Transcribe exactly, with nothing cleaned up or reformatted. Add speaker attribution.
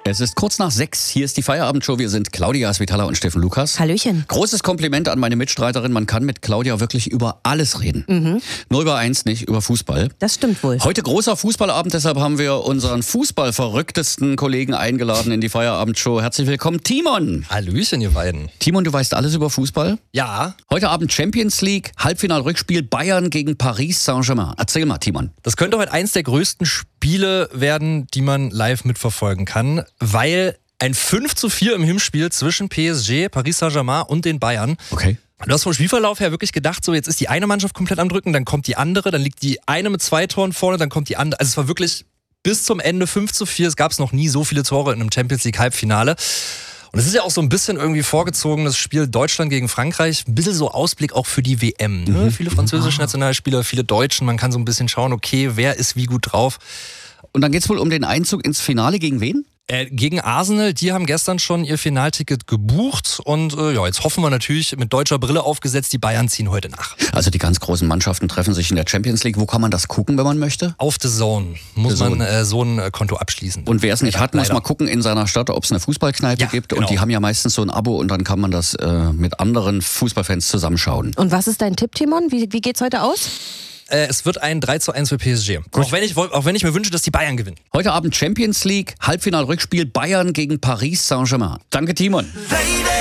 Speaker 1: Es ist kurz nach sechs. Hier ist die Feierabendshow. Wir sind Claudia Svitala und Steffen Lukas.
Speaker 2: Hallöchen.
Speaker 1: Großes Kompliment an meine Mitstreiterin. Man kann mit Claudia wirklich über alles reden.
Speaker 2: Mhm.
Speaker 1: Nur über eins nicht, über Fußball.
Speaker 2: Das stimmt wohl.
Speaker 1: Heute großer Fußballabend, deshalb haben wir unseren fußballverrücktesten Kollegen eingeladen in die Feierabendshow. Herzlich willkommen, Timon.
Speaker 3: Hallöchen, ihr beiden.
Speaker 1: Timon, du weißt alles über Fußball?
Speaker 3: Ja.
Speaker 1: Heute Abend Champions League, Halbfinal-Rückspiel Bayern gegen Paris Saint-Germain. Erzähl mal, Timon.
Speaker 3: Das könnte heute eins der größten Spiele werden, die man live mitverfolgen kann, weil ein fünf zu vier im Hinspiel zwischen P S G, Paris Saint-Germain und den Bayern.
Speaker 1: Okay.
Speaker 3: Du hast vom Spielverlauf her wirklich gedacht, so jetzt ist die eine Mannschaft komplett am Drücken, dann kommt die andere, dann liegt die eine mit zwei Toren vorne, dann kommt die andere. Also es war wirklich bis zum Ende fünf zu vier. Es gab noch nie so viele Tore in einem Champions League Halbfinale. Und es ist ja auch so ein bisschen irgendwie vorgezogenes Spiel Deutschland gegen Frankreich. Ein bisschen so Ausblick auch für die W M. Ne? Mhm. Viele französische Nationalspieler, viele Deutschen. Man kann so ein bisschen schauen, okay, wer ist wie gut drauf.
Speaker 1: Und dann geht's wohl um den Einzug ins Finale gegen wen?
Speaker 3: Äh, gegen Arsenal, die haben gestern schon ihr Finalticket gebucht und äh, ja, jetzt hoffen wir natürlich mit deutscher Brille aufgesetzt, die Bayern ziehen heute nach.
Speaker 1: Also die ganz großen Mannschaften treffen sich in der Champions League. Wo kann man das gucken, wenn man möchte?
Speaker 3: Auf The Zone muss
Speaker 1: The Zone.
Speaker 3: man äh, so ein äh, Konto abschließen.
Speaker 1: Und wer es nicht
Speaker 3: Leider,
Speaker 1: hat, muss
Speaker 3: leider.
Speaker 1: mal gucken in seiner Stadt, ob es eine Fußballkneipe
Speaker 3: Ja,
Speaker 1: gibt.
Speaker 3: genau.
Speaker 1: Und die haben ja meistens so ein Abo und dann kann man das äh, mit anderen Fußballfans zusammenschauen.
Speaker 2: Und was ist dein Tipp, Timon? Wie, wie geht's heute aus?
Speaker 3: Äh, es wird ein drei zu eins für P S G. Auch wenn, ich, auch wenn ich mir wünsche, dass die Bayern gewinnen.
Speaker 1: Heute Abend Champions League, Halbfinal-Rückspiel Bayern gegen Paris Saint-Germain. Danke, Timon.
Speaker 4: Lady.